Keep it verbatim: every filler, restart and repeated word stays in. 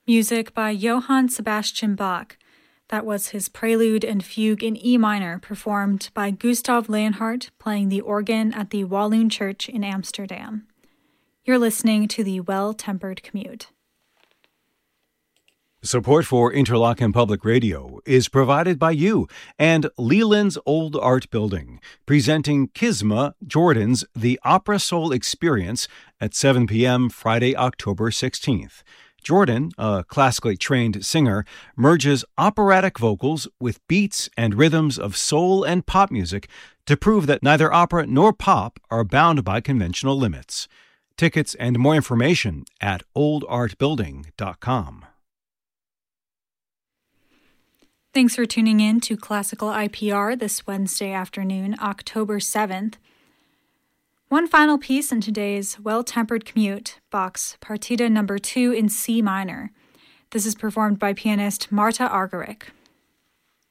Music by Johann Sebastian Bach. That was his Prelude and Fugue in E minor, performed by Gustav Leonhardt, playing the organ at the Walloon Church in Amsterdam. You're listening to the Well-Tempered Commute. Support for Interlochen Public Radio is provided by you and Leland's Old Art Building, presenting Kisma Jordan's The Opera Soul Experience at seven p.m. Friday, October sixteenth. Jordan, a classically trained singer, merges operatic vocals with beats and rhythms of soul and pop music to prove that neither opera nor pop are bound by conventional limits. Tickets and more information at old art building dot com. Thanks for tuning in to Classical I P R this Wednesday afternoon, October seventh. One final piece in today's Well-Tempered Commute, Bach's Partita number two in C minor. This is performed by pianist Marta Argerich.